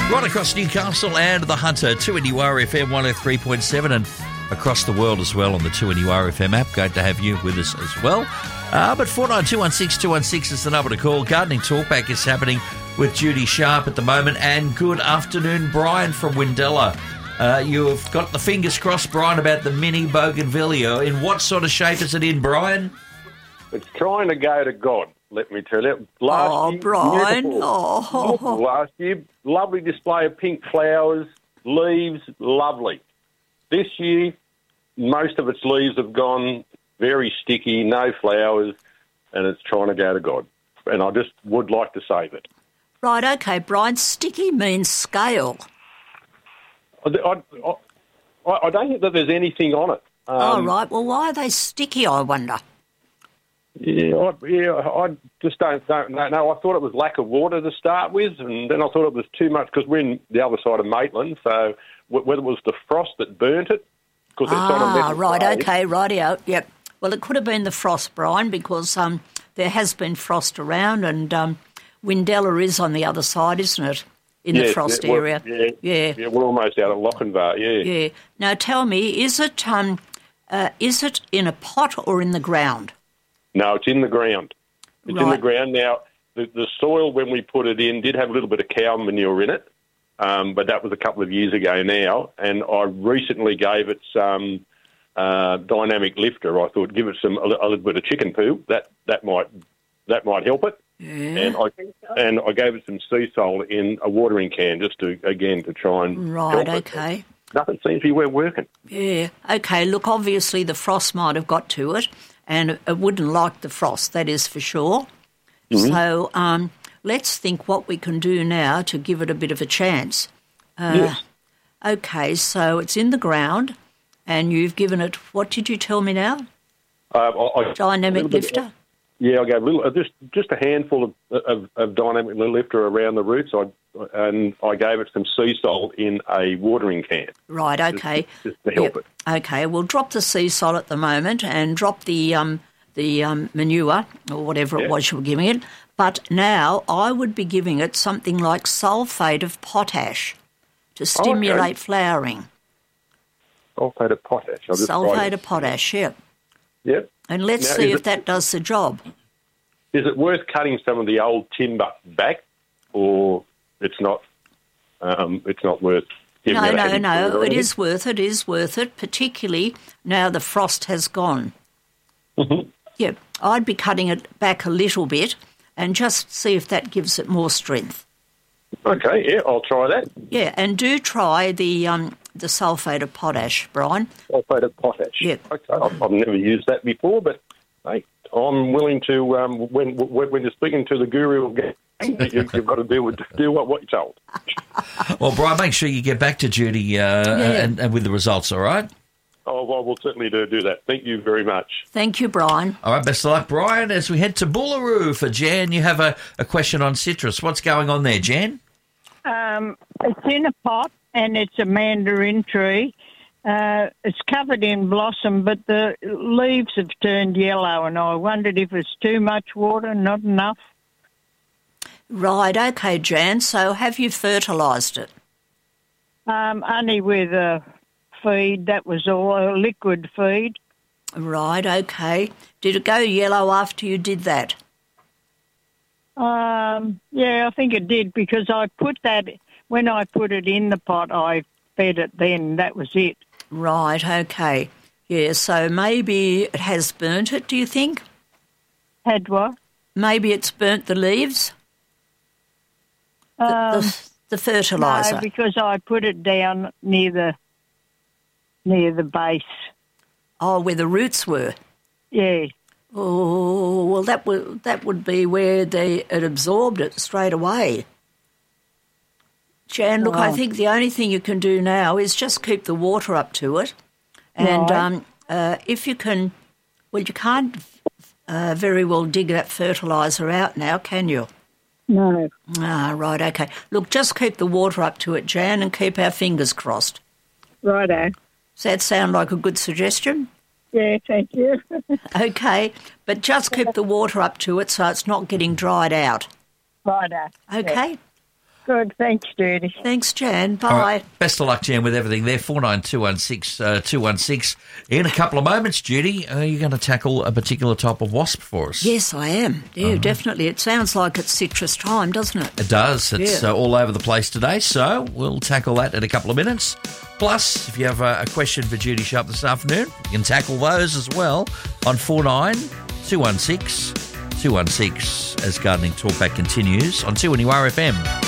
Right across Newcastle and the Hunter, 2NURFM 103.7 and across the world as well on the 2NURFM app. Great to have you with us as well. But 49216216 is the number to call. Gardening Talkback is happening with Judy Sharp at the moment. And good afternoon, Brian from Windella. You've got the fingers crossed, Brian, about the mini bougainvillea. In what sort of shape is it in, Brian? It's trying to go to God, let me tell you. Last year, Brian. beautiful last year, lovely display of pink flowers, leaves, lovely. This year, most of its leaves have gone very sticky, no flowers, and it's trying to go to God. And I just would like to save it. Right, okay, Brian. Sticky means scale. I don't think that there's anything on it. Right. Well, why are they sticky, I wonder? I just don't know. I thought it was lack of water to start with, and then I thought it was too much because we're in the other side of Maitland, so whether it was the frost that burnt it. It's on a metal right, blade. okay, rightio, yep. Well, it could have been the frost, Brian, because there has been frost around, and Windella is on the other side, isn't it, in the frost area? Yeah, we're almost out of Lochinvar, Yeah. Now, tell me, is it in a pot or in the ground? No, it's in the ground. It's Right. in the ground. Now, the soil, when we put it in, did have a little bit of cow manure in it, but that was a couple of years ago now, and I recently gave it some dynamic lifter. I thought, give it a little bit of chicken poo. That might help it. Yeah. And I gave it some sea salt in a watering can just to try and Right, help okay. It. Nothing seems to be working. Yeah, okay. Look, obviously the frost might have got to it, and it wouldn't like the frost, that is for sure. Mm-hmm. So let's think what we can do now to give it a bit of a chance. Yes. Okay, so it's in the ground, and you've given it, what did you tell me now? Dynamic lifter? Yeah, I gave just a handful of dynamic lifter around the roots, and I gave it some sea salt in a watering can. Right, okay. Just to help it. Okay, we'll drop the sea salt at the moment and drop the manure or whatever it was you were giving it. But now I would be giving it something like sulphate of potash to stimulate flowering. Sulphate of potash. Sulphate of potash, yep. Yep. And let's see if that does the job. Is it worth cutting some of the old timber back, or it's not? It's not worth. No. It is worth it. It is worth it, particularly now the frost has gone. Mm-hmm. Yep, I'd be cutting it back a little bit and just see if that gives it more strength. Okay, yeah, I'll try that. Yeah, and do try the sulphate of potash, Brian. Sulphate of potash. Yep. Okay, I've never used that before, but hey, I'm willing to. When you're speaking to the guru of gardening, you've got to do what you're told. Well, Brian, make sure you get back to Judy and with the results, all right? Oh, well, we'll certainly do that. Thank you very much. Thank you, Brian. All right, best of luck, Brian. As we head to Boolaroo for Jan, you have a question on citrus. What's going on there, Jan? It's in a pot and it's a mandarin tree. It's covered in blossom, but the leaves have turned yellow, and I wondered if it's too much water, not enough. Right, okay, Jan. So have you fertilised it? Only with a feed, that was all, a liquid feed. Right, okay. Did it go yellow after you did that? Yeah, I think it did, because I put that, when I put it in the pot, I fed it then, that was it. Right, okay. Yeah, so maybe it has burnt it, do you think? Had what? Maybe it's burnt the leaves? The fertiliser? No, because I put it down near the base. Oh, where the roots were? Yeah. Oh, well, that would be where it absorbed it straight away. Jan, look, I think the only thing you can do now is just keep the water up to it. And if you can, well, you can't very well dig that fertiliser out now, can you? No. Ah, right, okay. Look, just keep the water up to it, Jan, and keep our fingers crossed. Righto. Does that sound like a good suggestion? Yeah, thank you. Okay, but just keep the water up to it so it's not getting dried out. Righto. Okay? Good, thanks, Judy. Thanks, Jan. Bye. All right. Best of luck, Jan, with everything there. 49216216. In a couple of moments, Judy, are you going to tackle a particular type of wasp for us? Yes, I am. Yeah, definitely. It sounds like it's citrus time, doesn't it? It does. It's all over the place today, so we'll tackle that in a couple of minutes. Plus, if you have a question for Judy Sharp this afternoon, you can tackle those as well on 49216216 as Gardening Talkback continues on 2NURFM.